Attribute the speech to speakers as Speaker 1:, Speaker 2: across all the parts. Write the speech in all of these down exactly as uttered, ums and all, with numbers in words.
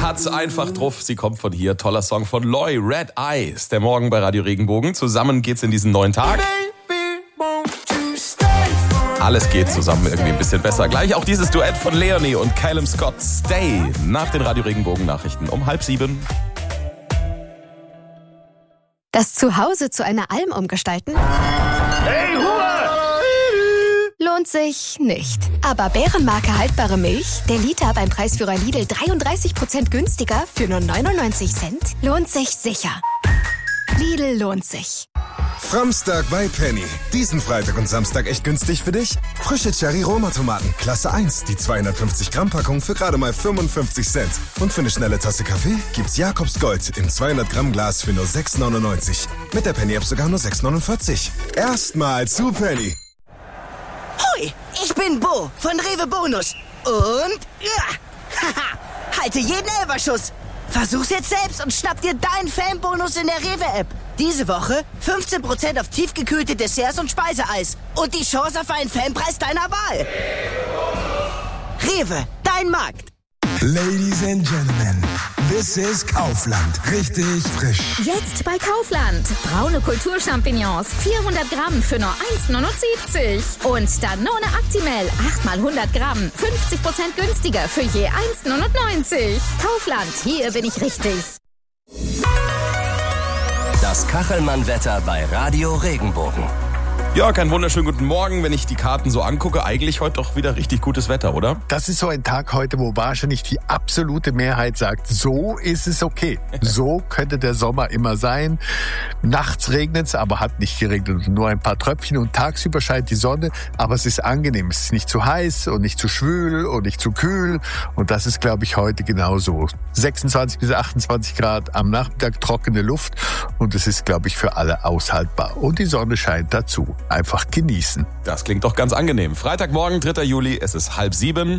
Speaker 1: hat's einfach drauf. Sie kommt von hier. Toller Song von Loy, Red Eyes. Der Morgen bei Radio Regenbogen. Zusammen geht's in diesen neuen Tag. Alles geht zusammen irgendwie ein bisschen besser. Gleich auch dieses Duett von Leonie und Callum Scott, Stay, nach den Radio Regenbogen Nachrichten um halb sieben.
Speaker 2: Das Zuhause zu einer Alm umgestalten?
Speaker 3: Hey, Ruhe!
Speaker 2: Lohnt sich nicht. Aber Bärenmarke haltbare Milch, der Liter beim Preisführer Lidl dreiunddreißig Prozent günstiger für nur neunundneunzig Cent, lohnt sich sicher. Lidl lohnt sich.
Speaker 4: Framstag bei Penny. Diesen Freitag und Samstag echt günstig für dich? Frische Cherry-Roma-Tomaten, Klasse eins, die zweihundertfünfzig Gramm Packung für gerade mal fünfundfünfzig Cent. Und für eine schnelle Tasse Kaffee gibt's Jakobs Gold im zweihundert Gramm Glas für nur sechs neunundneunzig. Mit der Penny-App sogar nur sechs neunundvierzig. Erstmal zu Penny.
Speaker 5: Hoi, ich bin Bo von Rewe Bonus. Und ja, haha, halte jeden Elferschuss. Versuch's jetzt selbst und schnapp dir deinen Fanbonus in der Rewe-App. Diese Woche fünfzehn Prozent auf tiefgekühlte Desserts und Speiseeis. Und die Chance auf einen Fanpreis deiner Wahl. Rewe, dein Markt.
Speaker 6: Ladies and Gentlemen, this is Kaufland. Richtig frisch.
Speaker 7: Jetzt bei Kaufland. Braune Kulturchampignons, vierhundert Gramm für nur eins neunundsiebzig. Und Danone Actimel, acht mal hundert Gramm, fünfzig Prozent günstiger für je eins neunundneunzig. Kaufland, hier bin ich richtig.
Speaker 8: Das Kachelmann-Wetter bei Radio Regenbogen.
Speaker 1: Ja, keinen wunderschönen guten Morgen. Wenn ich die Karten so angucke, eigentlich heute doch wieder richtig gutes Wetter, oder?
Speaker 9: Das ist so ein Tag heute, wo wahrscheinlich die absolute Mehrheit sagt, so ist es okay. So könnte der Sommer immer sein. Nachts regnet es, aber hat nicht geregnet, nur ein paar Tröpfchen. Und tagsüber scheint die Sonne, aber es ist angenehm. Es ist nicht zu heiß und nicht zu schwül und nicht zu kühl. Und das ist, glaube ich, heute genauso. sechsundzwanzig bis achtundzwanzig Grad, am Nachmittag trockene Luft. Und es ist, glaube ich, für alle aushaltbar. Und die Sonne scheint dazu. Einfach genießen.
Speaker 1: Das klingt doch ganz angenehm. Freitagmorgen, dritter Juli, es ist halb sieben.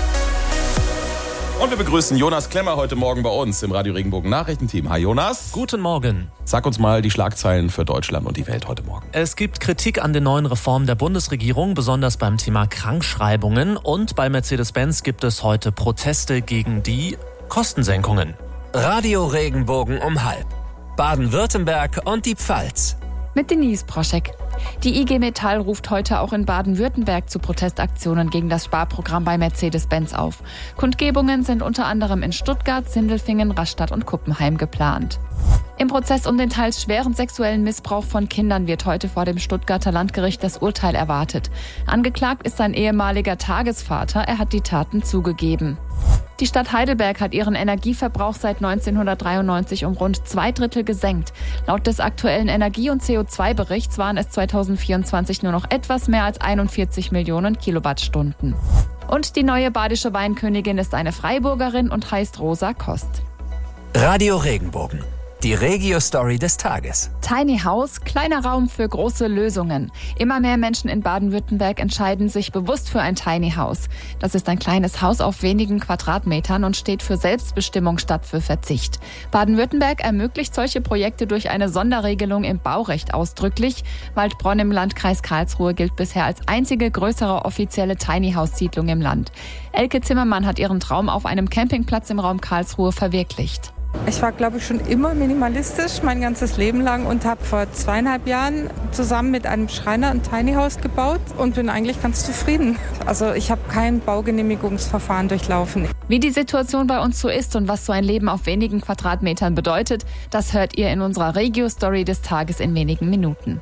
Speaker 1: Und wir begrüßen Jonas Klemmer heute Morgen bei uns im Radio Regenbogen Nachrichtenteam. Hi Jonas.
Speaker 10: Guten Morgen.
Speaker 1: Sag uns mal die Schlagzeilen für Deutschland und die Welt heute Morgen.
Speaker 10: Es gibt Kritik an den neuen Reformen der Bundesregierung, besonders beim Thema Krankschreibungen. Und bei Mercedes-Benz gibt es heute Proteste gegen die Kostensenkungen.
Speaker 8: Radio Regenbogen um halb. Baden-Württemberg und die Pfalz.
Speaker 11: Mit Denise Proschek. Die I G Metall ruft heute auch in Baden-Württemberg zu Protestaktionen gegen das Sparprogramm bei Mercedes-Benz auf. Kundgebungen sind unter anderem in Stuttgart, Sindelfingen, Rastatt und Kuppenheim geplant. Im Prozess um den teils schweren sexuellen Missbrauch von Kindern wird heute vor dem Stuttgarter Landgericht das Urteil erwartet. Angeklagt ist sein ehemaliger Tagesvater, er hat die Taten zugegeben. Die Stadt Heidelberg hat ihren Energieverbrauch seit neunzehnhundertdreiundneunzig um rund zwei Drittel gesenkt. Laut des aktuellen Energie- und C O zwei Berichts waren es zweitausendvierundzwanzig nur noch etwas mehr als einundvierzig Millionen Kilowattstunden. Und die neue badische Weinkönigin ist eine Freiburgerin und heißt Rosa Kost.
Speaker 8: Radio Regenbogen. Die Regio-Story des Tages.
Speaker 11: Tiny House, kleiner Raum für große Lösungen. Immer mehr Menschen in Baden-Württemberg entscheiden sich bewusst für ein Tiny House. Das ist ein kleines Haus auf wenigen Quadratmetern und steht für Selbstbestimmung statt für Verzicht. Baden-Württemberg ermöglicht solche Projekte durch eine Sonderregelung im Baurecht ausdrücklich. Waldbronn im Landkreis Karlsruhe gilt bisher als einzige größere offizielle Tiny House-Siedlung im Land. Elke Zimmermann hat ihren Traum auf einem Campingplatz im Raum Karlsruhe verwirklicht.
Speaker 12: Ich war, glaube ich, schon immer minimalistisch, mein ganzes Leben lang, und habe vor zweieinhalb Jahren zusammen mit einem Schreiner ein Tiny House gebaut und bin eigentlich ganz zufrieden. Also ich habe kein Baugenehmigungsverfahren durchlaufen.
Speaker 11: Wie die Situation bei uns so ist und was so ein Leben auf wenigen Quadratmetern bedeutet, das hört ihr in unserer Regio-Story des Tages in wenigen Minuten.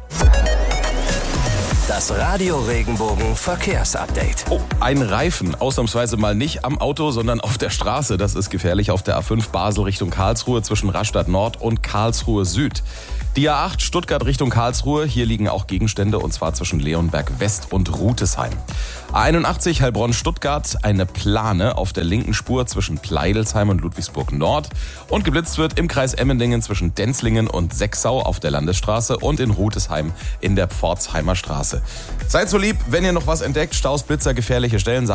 Speaker 8: Das Radio Regenbogen Verkehrsupdate.
Speaker 1: Oh, ein Reifen. Ausnahmsweise mal nicht am Auto, sondern auf der Straße. Das ist gefährlich auf der A fünf Basel Richtung Karlsruhe zwischen Rastatt Nord und Karlsruhe Süd. Die A acht Stuttgart Richtung Karlsruhe. Hier liegen auch Gegenstände, und zwar zwischen Leonberg West und Rutesheim. A einundachtzig Heilbronn-Stuttgart, eine Plane auf der linken Spur zwischen Pleidelsheim und Ludwigsburg Nord. Und geblitzt wird im Kreis Emmendingen zwischen Denzlingen und Sechsau auf der Landesstraße und in Rutesheim in der Pforzheimer Straße. Seid so lieb, wenn ihr noch was entdeckt, Staus, Blitzer, gefährliche Stellen, sagt